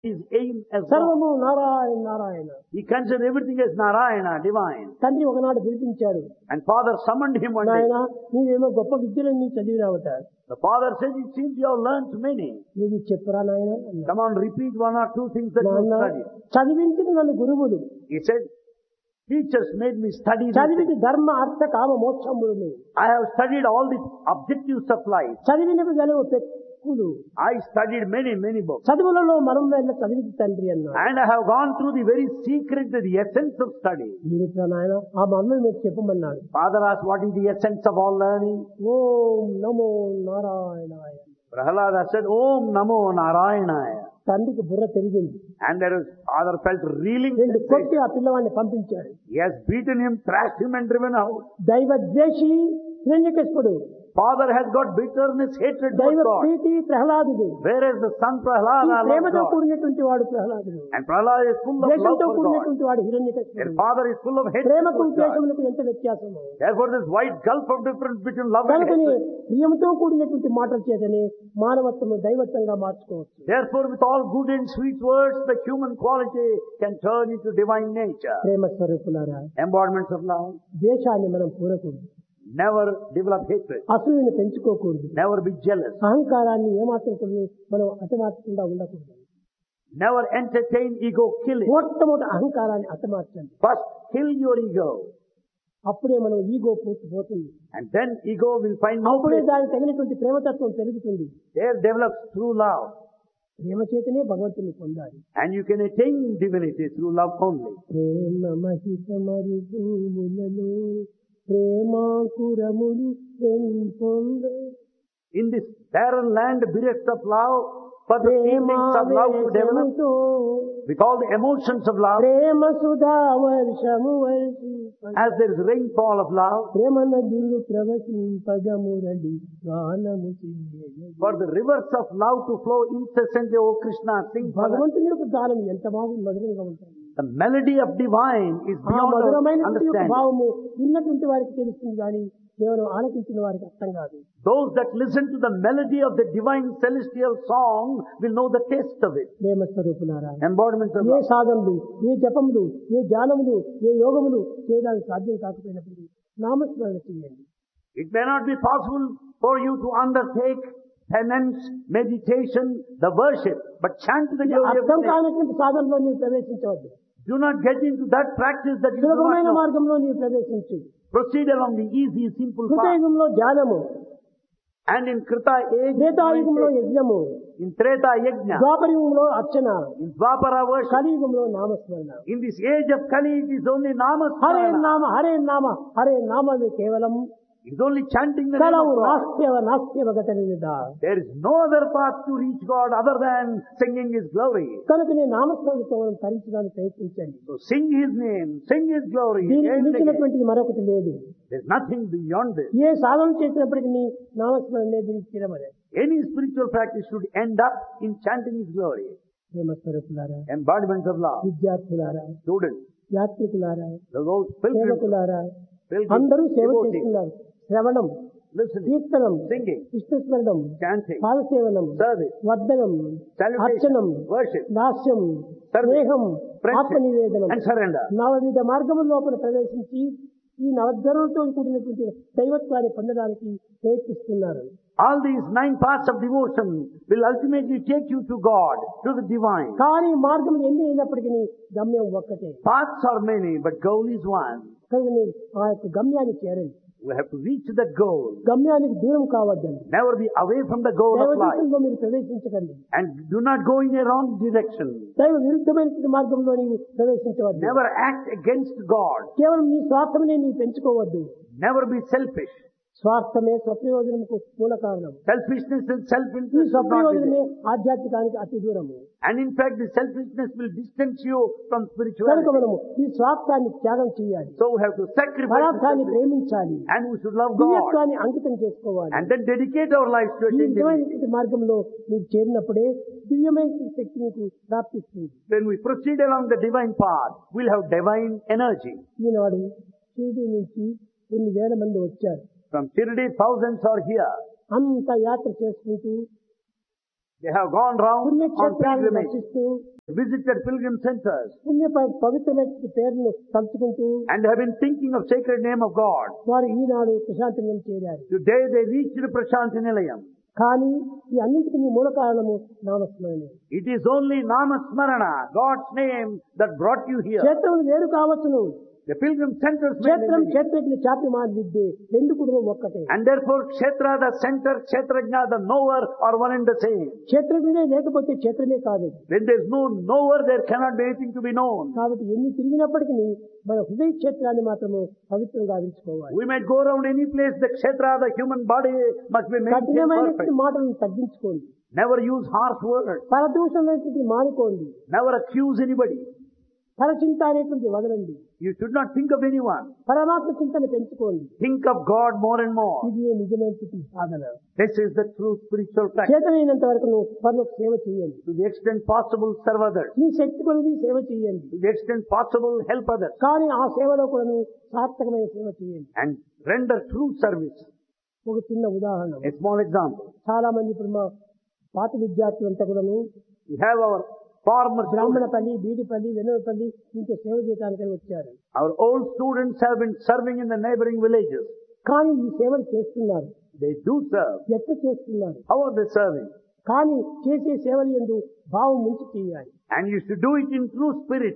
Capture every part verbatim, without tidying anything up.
his aim as God. సర్వము Narayana Narayana. He considered everything as Narayana, divine. తండ్రి ఒకనాడు పిలిపించాడు. And father summoned him one day. నాయన నీవేమో గొప్ప విద్యలన్నీ చదివినావట. The father said, it seems you have learnt many. ఏది చెప్పురా నాయన. Come on, repeat one or two things that you have studied. చదివించిన నన్ను గురువులు. He said, teachers made me study this చదివించి thing. ధర్మ అర్థ కామ మోక్షములు. I have studied all the objectives of life. చదివినవి గలవు పెక్కులు. I studied many, many books. చదువులలో మనం వెళ్ళ చదివించి తండ్రి అన్నాడు. And I have gone through the very secret, the essence of study. ఏమిట్రా నాయన ఆ మర్మం మీకు చెప్పమన్నాడు. Father asked, what is the essence of all learning? ఓం నమో నారాయణాయ. Prahalada said, Om Namo Narayanaya. తండ్రికి బుర్ర తిరిగింది. And there was, father felt reeling. రెండు కొట్టి ఆ పిల్లవాడిని పంపించాడు. He has beaten him, thrashed him and driven out. దైవ ద్వేషి హిరణ్యకశిపుడు. Father has got bitterness, hatred for దైవ God. ప్రీతి ప్రహ్లాదుడు. Whereas the son Prahalada loves ప్రేమతో God. కూడినటువంటి వాడు ప్రహ్లాదుడు. And Prahalada is full of love ద్వేషంతో for God. కూడినటువంటి వాడు హిరణ్యకశిపుడు. And father is full of hatred ప్రేమకు for God. ద్వేషములకు ఎంత వ్యత్యాసము. Therefore this wide gulf of difference between love and కనుకని hatred. ప్రియముతో కూడినటువంటి మాటల చేతనే మానవత్వము దైవత్వంగా మార్చుకోవచ్చు. Therefore with all good and sweet words, the human quality can turn into divine nature. ప్రేమ స్వరూపులారా, Embodiments of love. ద్వేషాన్ని మనం కూడకూడదు. Never develop hatred. అసూయను పెంచుకోకూడదు. Never be jealous. అహంకారాన్ని ఏమాత్రం కూడా మనం అతమార్చకుండా ఉండకూడదు. Never entertain ego killing. మొట్టమొదటి అహంకారాన్ని అతమార్చండి. First kill your ego. అప్పుడే మనం ఈగో పూర్తి పోతుంది. And then ego will find no అప్పుడే place. దానికి తగినటువంటి ప్రేమతత్వం పెరుగుతుంది. There develops true love. ప్రేమ చేతనే భగవంతుని పొందాలి. And you can attain divinity through love only. Prema Mahitha మరుభూములలో ప్రేమాకురములు పెంపొంద. In this barren land bereft of love, for the feelings of love to develop, with all the emotions of love, ప్రేమ సుధా వర్షము వర్షింప. as there is rainfall of love, ప్రేమ నదులు ప్రవహింపగమురళి గానము చేయగా. for the rivers of love to flow incessantly, O Krishna, sing for us. భగవంతుని యొక్క గానం ఎంత బాగుంది, మధురంగా ఉంటుంది. The melody of divine is ఆ beyond our మధురమైనటువంటి యొక్క understanding. భావము విన్నటువంటి వారికి తెలుస్తుంది కానీ కేవలం ఆలకించిన వారికి అర్థం కాదు. Those that listen to the melody of the divine celestial song will know the taste of it. ప్రేమ స్వరూపులారా, Embodiments of ఏ love. సాధనలు, ఏ జపములు, ఏ ధ్యానములు, ఏ యోగములు చేయడానికి సాధ్యం కాకపోయినప్పుడు నామస్మరణ చేయండి. It may not be possible for you to undertake penance, meditation, the worship, but chant the glory of అర్థం the name. కానటువంటి సాధనలో నీవు ప్రవేశించవద్దు. Do not get into that practice that you do not సులభమైన know. మార్గంలో నీవు ప్రవేశించు. Proceed along the easy, simple path. కృతయుగంలో ధ్యానము, And in Krita age, త్రేతాయుగంలో యజ్ఞము, in Treta Yajna, ద్వాపరయుగంలో Archana, in Dwapara worship, కలియుగంలో నామస్మరణ. in this age of Kali, it is only Hare Namasmarana. నామ హరే నామ హరే నామమే కేవలం. It is only chanting the name కలవు of God. నాస్త్యవ నాస్త్యవ గతనిదా. There is no other path to reach God other than singing His glory. కనుక నేను నామస్మరణతో మనం తరించడానికి ప్రయత్నించండి. So sing His name, sing His glory. దీనికి again and again. మించినటువంటిది మరొకటి లేదు. There is nothing beyond this. ఏ సాధన చేసినప్పటికీ నామస్మరణే దీనికి స్థిరమదే. Any spiritual practice should end up in chanting His glory. ప్రేమ స్వరూపులారా, Embodiments of love. విద్యార్థులారా, Students, యాత్రికులారా, those pilgrims, సేవకులారా, pilgrims, అందరూ సేవ devotees, చేస్తున్నారు. శ్రవణం, listening, కీర్తనం, singing, విష్ణు స్మరణం, chanting, పాదసేవనం, service, వర్ధనం, salutation, అర్చనం, worship, దాస్యం, service, స్నేహం, friendship, ఆత్మనివేదనం, and surrender. నవవిధ మార్గముల లోపల ప్రవేశించి ఈ నవద్వరులతో కూడినటువంటి దైవత్వాన్ని పొందడానికి ప్రయత్నిస్తున్నారు. All these nine paths of devotion will ultimately take you to God, to the divine. కానీ మార్గం ఎన్ని అయినప్పటికీ గమ్యం ఒక్కటే. Paths are many, but goal is one. కనుక మీరు ఆ యొక్క గమ్యాన్ని చేరండి. We have to reach that goal. గమ్యానికి దూరం కావద్దండి. Never be away from the goal of life. దైవదేశంలో మీరు ప్రవేశించకండి. And do not go in a wrong direction. దైవ విరుద్ధమైన మార్గంలో నీవు ప్రవేశించవద్దు. Never act against God. కేవలం నీ స్వార్థమనే నీవు పెంచుకోవద్దు. Never be selfish. స్వార్థమే స్వప్రయోజనకు మూల కారణం. Selfishness and ఈ self-interest will not be స్వప్రయోజనమే there. ఆధ్యాత్మికానికి అతి దూరము. And in fact, the selfishness will distance you from కనుక spirituality. మనము ఈ స్వార్థాన్ని త్యాగం చేయాలి. So we have to sacrifice పదార్థాన్ని the selfish. ప్రేమించాలి. And we should love God. దివ్యత్వాన్ని అంకితం చేసుకోవాలి. And then dedicate our lives to ఈ attain divinity. విధమైనటువంటి మార్గంలో నీకు చేరినప్పుడే దివ్యమైన శక్తి నీకు ప్రాప్తిస్తుంది. When we proceed along the divine path, we'll have divine energy. ఈనాడు షిరిడీ నుంచి కొన్ని వేల మంది వచ్చారు. From Shirdi, thousands are here. అంత యాత్ర చేసుకుంటూ They have gone round on పుణ్యక్షేత్రాలను pilgrimage, దర్శిస్తూ visited pilgrim centers, పుణ్య ప- పవిత్రమైన పేరును తలుచుకుంటూ and have been thinking of sacred name of God. వారు ఈనాడు ప్రశాంతంగా చేరారు. Today they reached Prashanti Nilayam. కానీ ఈ అన్నింటికి నీ మూల కారణము నామస్మరణ. It is only Namasmarana, God's name, that brought you here. క్షేత్రములు వేరు కావచ్చును, The pilgrim centers may be క్షేత్రం many. క్షేత్రజ్ఞ చాపి మాదిద్దే రెండు కూడా ఒక్కటే. And therefore Kshetra, the center, Kshetrajna, the knower are one and the same. క్షేత్రజ్ఞే లేకపోతే క్షేత్రమే కాదు. When there is no knower, there cannot be anything to be known. కాబట్టి ఎన్ని తిరిగినప్పటికీ మన హృదయ క్షేత్రాన్ని మాత్రము పవిత్రంగా ఉంచుకోవాలి. We might go around any place, the Kshetra, the human body must be maintained కఠినమైనటువంటి perfect. మాటలను తగ్గించుకోండి, Never use harsh words. పరదూషణమైనటువంటి మానుకోండి, Never accuse anybody. పరచింత అనేటువంటి వదలండి, You should not think of anyone. పరమాత్మ చింతన పెంచుకోండి. Think of God more and more. ఇది నిజమైనటువంటి సాధన. This is the true spiritual practice. చేతనైనంత వరకు నువ్వు పరులకు సేవ చేయండి, To the extent possible, serve others. నీ శక్తి కొలది సేవ చేయండి. To the extent possible, help others. కానీ ఆ సేవలో కూడా నువ్వు సార్థకమైన సేవ చేయండి. And render true service. ఒక చిన్న ఉదాహరణ, A small example. చాలా మంది ఇప్పుడు మా పాత విద్యార్థులంతా కూడాను We have our former students. Brahmanapalli, బీడిపల్లి, వెనువపల్లి ఇంకో సేవ చేయడానికి వచ్చారు. Our old students have been serving in the neighboring villages. కానీ ఈ సేవలు చేస్తున్నారు. They do serve. ఎట్లా చేస్తున్నారు? How are they serving? కానీ చేసే సేవలు యందు భావం ముంచి చేయాలి. And you should do it in true spirit.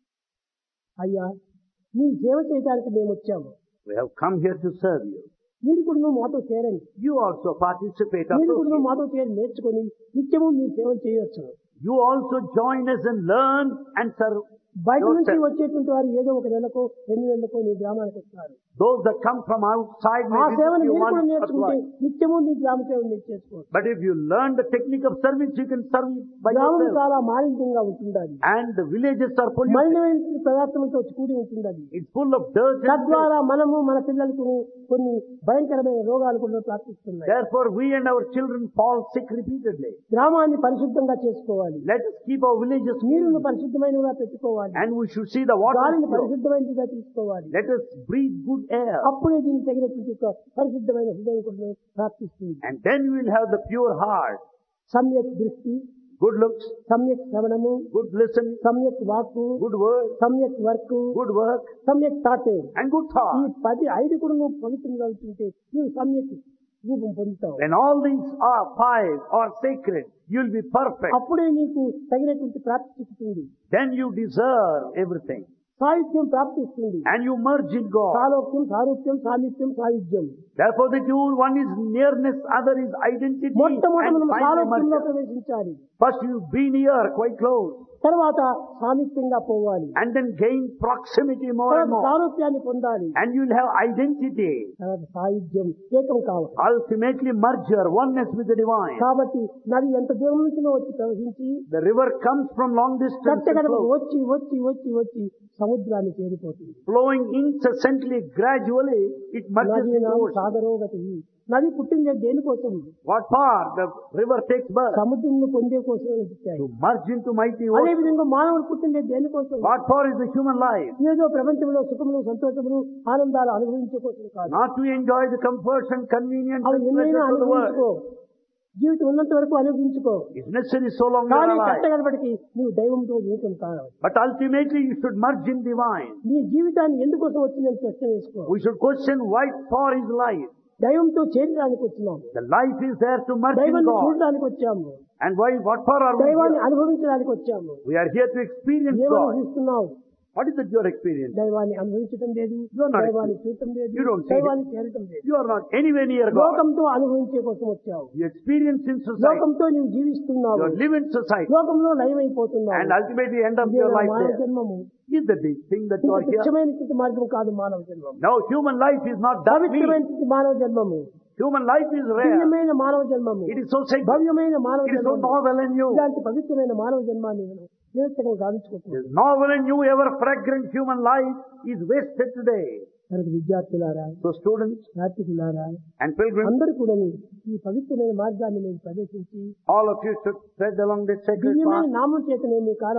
అయ్యా, నీ సేవ చేయడానికి మేము వచ్చాము, We have come here to serve you. మీరు కూడా నువ్వు మాతో చేరండి, You also participate. మీరు కూడా నువ్వు associate. మాతో చేరి నేర్చుకొని నిత్యము మీ సేవలు చేయవచ్చు. You also join us and learn and serve. బయట నుంచి yourself. వచ్చేటువంటి వారు ఏదో ఒక నెలకో రెండు నెలలకో నీ గ్రామానికి వస్తారు. Those that come from outside ఆ may visit సేవను you మీరు కూడా once or నేర్చుకుంటే twice. నిత్యము నీ గ్రామ సేవను మీరు చేసుకోవచ్చు. But if you learn the technique of service, you can serve by గ్రామం yourself. చాలా మాలిన్యంగా ఉంటుండాలి, And the villages are polluted. మలినమైన పదార్థంతో కూడి ఉంటుండాలి. It's full of dirt and filth. తద్వారా మనము మన పిల్లలకు కొన్ని భయంకరమైన రోగాలు కూడా ప్రాప్తిస్తున్నాయి. Therefore, we and our children fall sick repeatedly. గ్రామాన్ని పరిశుద్ధంగా చేసుకోవాలి, Let us keep our villages నీరును clean. పరిశుద్ధమైనగా పెట్టుకోవాలి, And we should see the water గాలిని flow. పరిశుద్ధమైనదిగా తీసుకోవాలి. Let us breathe good air. అప్పుడే దీనికి తగినటువంటి ఒక పరిశుద్ధమైన హృదయం కూడా ప్రాప్తిస్తుంది. And then we will have the pure heart, సమ్యక్ దృష్టి, good looks, సమ్యక్ శ్రవణము, good listening, సమ్యక్ వాక్కు, good word, సమ్యక్ వర్క్, good work, సమ్యక్ థాట్. and good ఈ thought. పది ఐదు కూడా నువ్వు పవిత్రంగా ఉంటుంటే నువ్వు సమ్యక్ రూపం పొందుతావు. When all these are five are sacred, you will be perfect. అప్పుడే నీకు తగినటువంటి ప్రాప్తి చిక్కుతుంది, Then you deserve everything. సాహిత్యం ప్రాప్తిస్తుంది. And you merge in God. సాలోక్యం, సారూప్యం, సామీప్యం, సాయుధ్యం. Therefore the two, one is nearness, other is identity. మొట్టమొదటి And మనం finally సాలోక్యంలో merger. ప్రవేశించాలి, First you be near, quite close. తర్వాత సామీప్యంగా పోవాలి, And then gain proximity more and తర్వాత more. సారూప్యాన్ని పొందాలి, And you will have identity. తర్వాత సాయుధ్యం, ఏకం కావాలి. Ultimately merger, oneness with the divine. కాబట్టి నది ఎంత దూరం నుంచి వచ్చి ప్రవహించి The river comes from long distance and కట్టగడపకు flows, వచ్చి వచ్చి వచ్చి వచ్చి సముద్రాన్ని చేరిపోతుంది. flowing incessantly, gradually, it merges నది in the నామ ocean. సాగరోగతి. నది పుట్టిందే దేనికోసం? What for? The river takes birth సముద్రంను పొందే కోసం పుట్టాయి. to merge into mighty అదే ocean. విధంగా మానవుడు పుట్టిందే దేనికోసం? What for is the human life? ఏదో ప్రపంచంలో సుఖములు, సంతోషములు, ఆనందాలు అనుభవించే కోసం కాదు. Not to enjoy the comforts and convenience అవి and ఎన్నైనా pleasures of the world. అనుభవించుకో, జీవితం ఉన్నంత వరకు అనుభవించుకో. It's necessary so long you కానీ are alive. కట్టగడపటికి నీవు దైవంతో ఏకం కావాలి. But ultimately you should merge in divine. నీ జీవితాన్ని ఎందుకోసం వచ్చిందని ప్రశ్న వేసుకో. We should question why for is life. దైవంతో చేరడానికి వచ్చినాము, The life is there to merge in దైవాన్ని God. చూడడానికి వచ్చాము, And why, what for are we దైవాన్ని here? అనుభవించడానికి వచ్చాము. We are here to experience ఏమని God. అనుభవిస్తున్నావు? What is that you are experiencing? దైవాన్ని అనుభవించడం లేదు, You are not దైవాన్ని చూడటం లేదు, You don't see దైవాన్ని చేరటం లేదు. You are not anywhere near God. లోకంతో అనుభవించే కోసం వచ్చావు, You experience in society. లోకంతో నువ్వు జీవిస్తున్నావు, You live in society. లోకంలో లయమైపోతున్నావు. And ultimately end up ఇదే your నా life మానవ there. జన్మము. Is that the thing that you ఇంత are here? తుచ్చమైనటువంటి మార్గం కాదు మానవ జన్మము. No, human life is not that mean. పవిత్రమైనటువంటి మానవ జన్మము, Human life is rare. దివ్యమైన మానవ జన్మము, It is so sacred. భవ్యమైన మానవ It is so జన్మము. novel and new. ఇలాంటి పవిత్రమైన మానవ జన్మాన్ని నేను నిరర్థకంగా గావించుకుంటున్నాను. This novel and new, ever fragrant human life is wasted today. కనుక విద్యార్థులారా, So students యాత్రికులారా, and pilgrims, అందరూ కూడా ఈ పవిత్రమైన మార్గాన్ని మేము ప్రవేశించి all of you should tread along this sacred దివ్యమైన path. నామం చేతనే మీ కాలం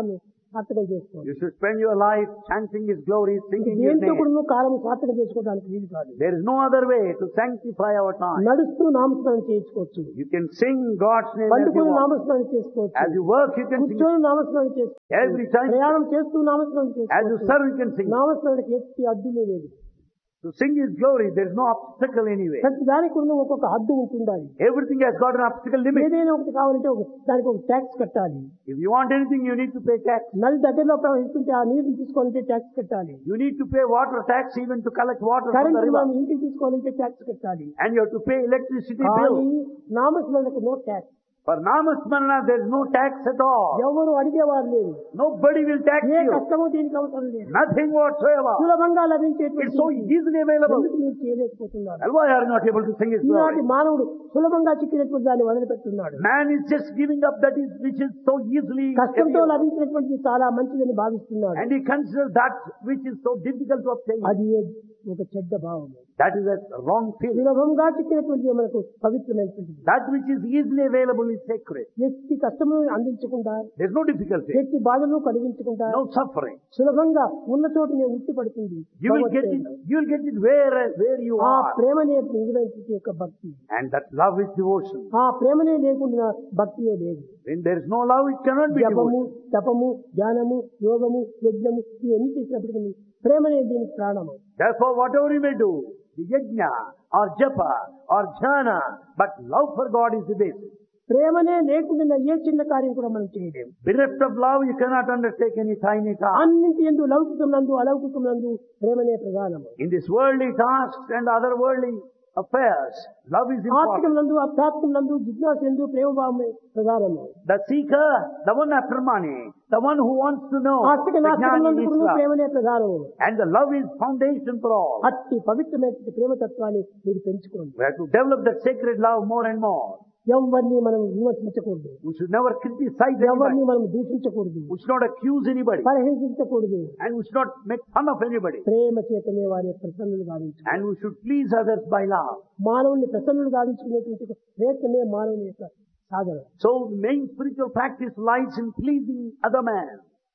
సార్థకం చేసుకోవాలి. You should spend your life chanting His glory, singing His దేంతో name. కూడా కాలం సార్థకం చేసుకోవడానికి వీలు కాదు. There is no other way to sanctify our time. నడుస్తూ నామస్మరణ చేసుకోవచ్చు. You can sing God's name as you పండుకొని walk. నామస్మరణ చేసుకోవచ్చు. As you work, you can sing. కూర్చొని నామస్మరణ చేసుకోవచ్చు. Every time. ప్రయాణం చేస్తూ నామస్మరణ As you చేసుకోవచ్చు. serve, you can sing. నామస్మరణకి ఎట్టి అడ్డులే లేదు. To sing His glory, there is no obstacle anyway. ప్రతి దానికి కూడా ఒక్కొక్క హద్దు ఉంటుండాలి. Everything has got an obstacle limit. ఏదైనా ఒకటి కావాలంటే ఒక దానికి ఒక ట్యాక్స్ కట్టాలి. If you want anything, you need to pay tax. నది దగ్గరలో ప్రవహిస్తుంటే ఆ నీటిని తీసుకోవాలంటే ట్యాక్స్ కట్టాలి. You need to pay water tax even to collect water from the current river. మనం ఇంటికి తీసుకోవాలంటే ట్యాక్స్ కట్టాలి. And you have to pay electricity కానీ bill. నామస్మరణకు no tax. For Namasmarana, there is no tax at all. ఎవరు అడిగేవారు లేదు. Nobody will tax A you. కష్టమో దీనికి అవసరం లేదు. Nothing whatsoever. సులభంగా It's లభించేటువంటి so easily available. ఎందుకు మీరు చేయలేకపోతున్నారు? And why are you not able to sing His ఈనాటి glory? మానవుడు సులభంగా చిక్కినటువంటి దాన్ని వదిలిపెట్టున్నాడు. Man is just giving up that is, which is so easily కష్టంతో available. లభించినటువంటి చాలా మంచిదని భావిస్తున్నాడు. And he considers that which is so difficult to obtain. అది ఒక చెడ్డ భావం. That is a wrong feeling. సులభంగా చిక్కినటువంటి మనకు పవిత్రమైనటువంటిది. That which is easily available is sacred. ఎట్టి కష్టములను అందించకుండా, There is no difficulty, ఎట్టి బాధను కలిగించకుండా no suffering. సులభంగా ఉన్న చోటునే ఉట్టి పడుతుంది. You will get it. You will get it where where you ఆ are. ప్రేమనే నిజమైనటువంటి యొక్క భక్తి. And that love is devotion. ఆ ప్రేమనే లేకుండా భక్తియే లేదు. When there is no love, it cannot be జపము, devotion. తపము, ధ్యానము, యోగము, యజ్ఞము ఇవన్నీ చేసినప్పటికీ ప్రేమనే దీనికి ప్రాణము. Therefore, whatever you may do, the yajna or japa or jhana, but love for God is the basis. ప్రేమనే లేకుండా ఏ చిన్న కార్యం కూడా మనం చేయలేము. Bereft of love, you cannot undertake any tiny task. అన్నింటి యందు లౌకికం నందు అలౌకికం నందు ప్రేమనే ప్రధానము. In this worldly tasks and other worldly affairs, love is ఆత్మికం important. నందు అధ్యాత్మం నందు జిజ్ఞాస యందు ప్రేమభావమే ప్రధానము. The seeker, the one after money, the one who wants to know, ఆస్తిక the నాస్తికం jnani నందు is కూడా love. ప్రేమనే ప్రధానము. And the love is foundation for all. అట్టి పవిత్రమైన ప్రేమతత్వాన్ని మీరు పెంచుకోండి. We have to develop that sacred love more and more. ఎవరిని మనం విమర్శించకూడదు. We should never criticize ఎవరిని anybody. మనం దూషించకూడదు. We should not accuse anybody. పరిహసించకూడదు. And we should not make fun of anybody. ప్రేమ చేతనే వారి ప్రసన్నులు గావించు. And we should please others by love. మానవుని ప్రసన్నులు గావించుకునేటువంటి ప్రయత్నమే మానవుని యొక్క సాధన. So the main spiritual practice lies in pleasing other man.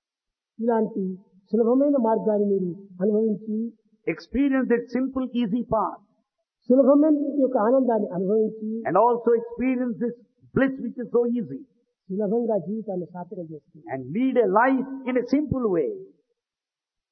ఇలాంటి సులభమైన మార్గాన్ని మీరు అనుభవించి, Experience that simple, easy path. సులభమైన యొక్క ఆనందాన్ని అనుభవించి, And also experience this bliss which is so easy. సులభంగా జీవితాన్ని సార్థకం చేస్తుంది. And lead a life in a simple way.